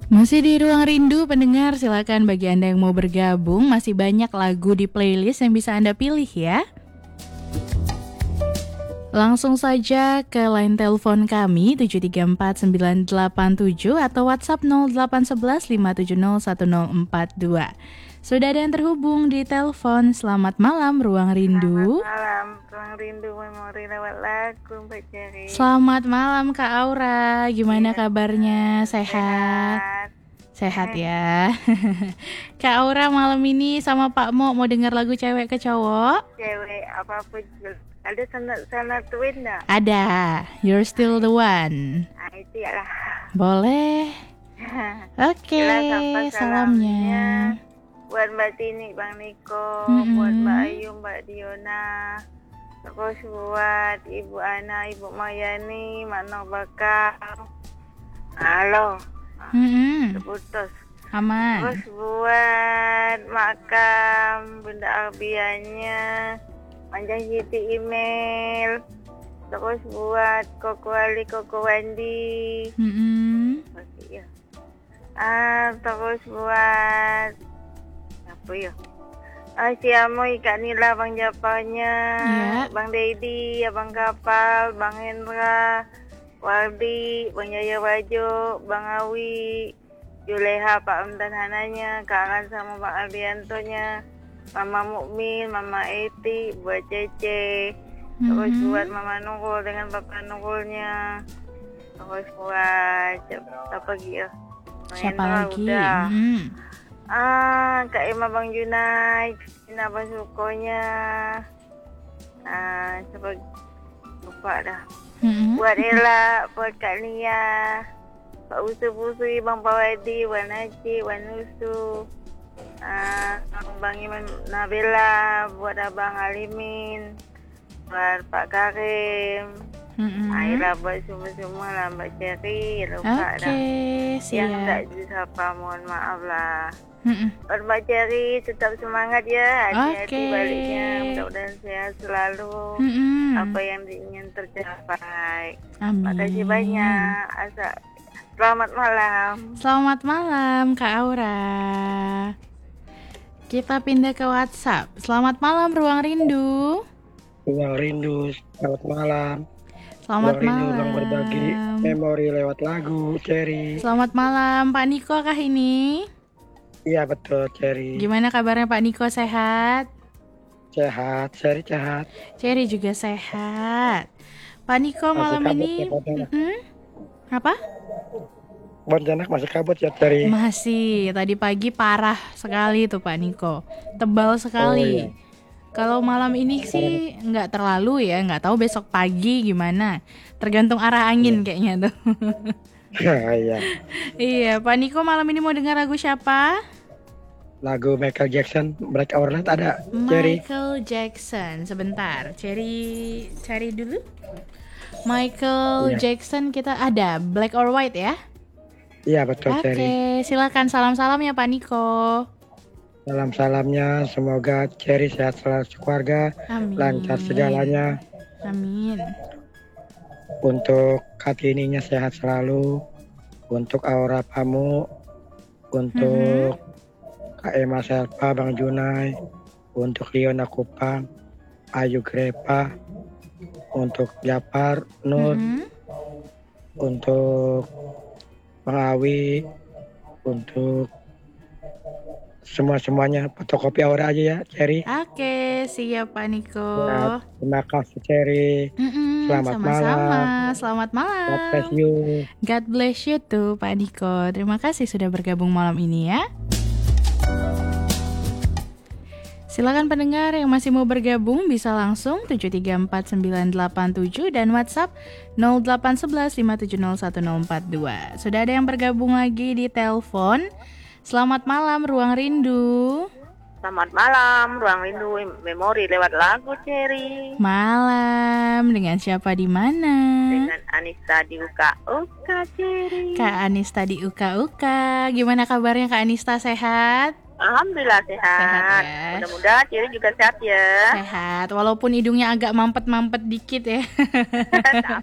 Masih di Ruang Rindu pendengar, silakan bagi Anda yang mau bergabung, masih banyak lagu di playlist yang bisa Anda pilih ya. Langsung saja ke line telepon kami 734-987 atau WhatsApp 0811-570-1042. Sudah ada yang terhubung di telepon. Selamat malam Ruang Rindu. Selamat malam, Ruang Rindu Memori lewat lagu Mbak Cherry. Selamat malam Kak Aura, gimana kabarnya? Sehat? Sehat. Sehat ya. Kak Aura malam ini sama Pak Mo mau dengar lagu cewek ke cowok? Cewek apapun juga. Ada sana twin enggak? Ada. You're Still the One. Nah, itu ya lah. Boleh. Oke, salamnya. Buat Mbak Tini, Bang Niko, buat Mbak Ayu, Mbak Diona, terus buat Ibu Ana, Ibu Mayani, Mak Nok Bakal. Halo. Terputus. Aman. Terus buat makam Bunda Arbianya, panjang Siti email. Terus buat Koko Ali, Koko Wendy. Oke, ya. Terus buat apa ya? Si Amoy, Kak Nila, Bang Japanya, Bang Dedi, Abang Kapal, Bang Hendra, Wardi, Bang Yaya Wajo, Bang Awi, Juleha, Pak Om dan Hananya, Kak Aran sama Bang Ardiantonya, Mama Mukmin, Mama Eti, buat Cece, terus buat Mama Nurul dengan Papa Nurulnya, terus buat apa lagi ya? Siapa lagi? Udah. Kak Emma, Bang Junai, Cina, Bang Sukonya, coba lupa dah. Buat Ella, buat Kak Nia, Pak Usu-Pusui, Bang Pawadi, Wan Haji, Wan Nusu, Bang Iman Nabila, buat Abang Alimin, buat Pak Karim, Ayolah buat semua lah Mbak Cherry, lupa dah. Siap. Yang tak disapa, mohon maaf lah. Buat Mbak Cherry, tetap semangat ya, hati-hati baliknya, mudah-mudahan sehat selalu. Apa yang ingin tercapai. Amin. Makasih banyak. Selamat malam. Selamat malam Kak Aura. Kita pindah ke WhatsApp. Selamat malam Ruang Rindu. Ruang Rindu, selamat malam. Selamat Ruang malam. Rindu yang berbagi memori lewat lagu, Cherry. Selamat malam Pak Niko kah ini? Iya betul, Cherry. Gimana kabarnya Pak Niko, sehat? Sehat, Cherry sehat. Cherry juga sehat. Pak Niko malam ini apa? Pontianak masih kabut ya, Cherry? Masih, tadi pagi parah sekali tuh Pak Niko. Tebal sekali. Iya. Kalau malam ini sih nggak terlalu ya, nggak tahu besok pagi gimana. Tergantung arah angin kayaknya tuh. Iya. Iya, Pak Niko malam ini mau dengar lagu siapa? Lagu Michael Jackson, Break Our Heart ada, Cherry. Michael Jackson, sebentar. Cherry cari dulu. Michael Jackson kita ada, Black or White ya? Iya betul, Cherry. Oke, silakan salam-salam ya Pak Niko. Salam-salamnya, semoga Cherry sehat selalu keluarga, lancar segalanya. Amin. Untuk Kartininya sehat selalu, untuk Aura Pamu, untuk Kak Emma Selpa, Bang Junai, untuk Liona Kupang, Ayu Grepa, untuk Japar, Nur, untuk Bang Awi, untuk semuanya fotokopi Aura aja ya, Cherry. Oke, siap Pak Niko. Ya, terima kasih, Cherry. Selamat malam. Selamat malam. God bless you. God bless you tuh Pak Niko. Terima kasih sudah bergabung malam ini ya. Silakan pendengar yang masih mau bergabung bisa langsung 7349987 dan WhatsApp 0811570142. Sudah ada yang bergabung lagi di telepon. Selamat malam Ruang Rindu. Selamat malam, Ruang Rindu Memori lewat lagu, Cherry. Malam, dengan siapa di mana? Dengan Anista di Uka-Uka, Cherry. Kak Anista di Uka-Uka. Gimana kabarnya Kak Anista, sehat? Alhamdulillah sehat. Sehat ya. Mudah-mudahan Cherry juga sehat ya. Sehat, walaupun hidungnya agak mampet-mampet dikit ya. Tak